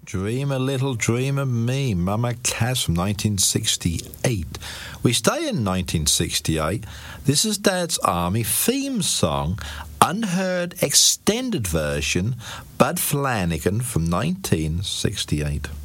Dream a Little Dream of Me, Mama Cass from 1968. We stay in 1968. This is Dad's Army theme song, unheard extended version, Bud Flanagan from 1968.